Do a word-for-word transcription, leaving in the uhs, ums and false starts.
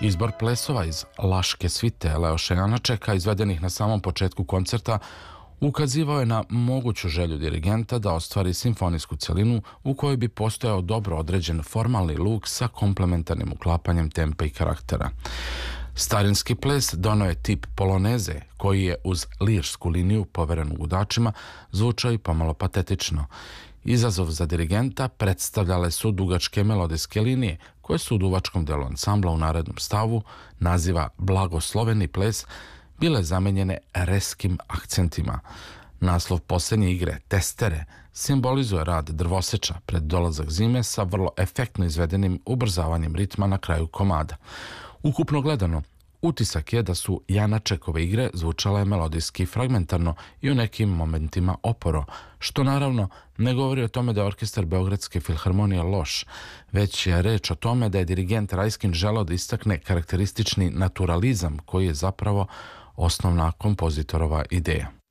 Izbor plesova iz Laške svite Leoša Janačeka, izvedenih na samom početku koncerta, ukazivao je na moguću želju dirigenta da ostvari simfonijsku celinu u kojoj bi postojao dobro određen formalni luk sa komplementarnim uklapanjem tempa i karaktera. Starinski ples donao je tip poloneze, koji je uz lirsku liniju poverenu gudačima zvučao i pomalo patetično. Izazov za dirigenta predstavljale su dugačke melodijske linije, koje su u duvačkom delu ansambla u narednom stavu naziva Blagosloveni ples bile zamenjene reskim akcentima. Naslov posljednje igre, Testere, simbolizuje rad drvoseča pred dolazak zime sa vrlo efektno izvedenim ubrzavanjem ritma na kraju komada. Ukupno gledano, utisak je da su Janačekove igre zvučale melodijski fragmentarno i u nekim momentima oporo, što naravno ne govori o tome da je orkestar Beogradske filharmonije loš, već je reč o tome da je dirigent Rajskin želeo da istakne karakteristični naturalizam koji je zapravo osnovna kompozitorova ideja.